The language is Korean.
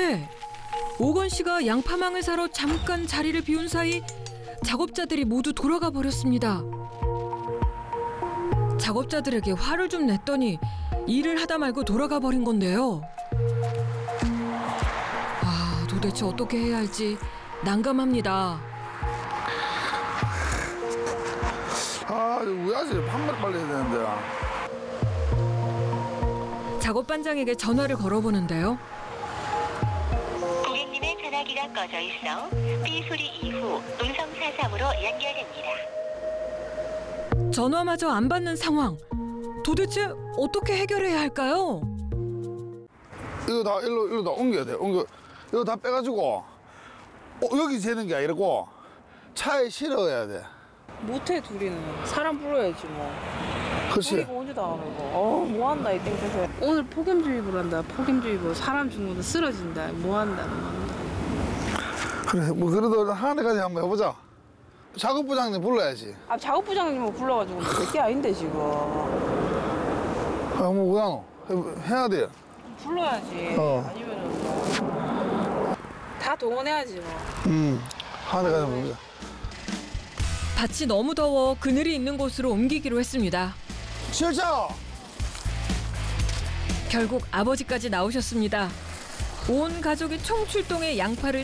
그런데 오건 씨가 양파망을 사러 잠깐 자리를 비운 사이 작업자들이 모두 돌아가 버렸습니다. 작업자들에게 화를 좀 냈더니 일을 하다 말고 돌아가 버린 건데요. 아, 도대체 어떻게 해야 할지 난감합니다. 아, 왜 하지? 판매 빨리 해야 되는데. 작업반장에게 전화를 걸어보는데요. 고객님의 전화기가 꺼져 있어 삐 소리 이후 음성 사상으로 연결됩니다. 전화마저 안 받는 상황. 도대체 어떻게 해결해야 할까요? 이거 다 일로 다 옮겨야 돼. 이거 다 빼가지고 여기 재는 게 아니고 차에 실어야 돼. 못해 둘이는. 사람 불러야지 뭐. 그렇지. 우리가 오지도 않고. 뭐한다 이 땡볕에. 오늘 폭염주의보를 한다. 폭염주의보. 사람 죽는다. 쓰러진다. 뭐한다. 그래, 뭐 그래도 하나까지 한번 해보자. 작업부장님 불러야지. 아 작업부장님을 불러가지고 될게 아닌데 지금. 아, 뭐 해야 돼. 불러야지. 아니면은 뭐. 다 동원해야지 뭐. 하나까지 한번 해보자. 밭이 너무 더워 그늘이 있는 곳으로 옮기기로 했습니다. 실장! 결국 아버지까지 나오셨습니다. 온 가족이 총출동해 양파를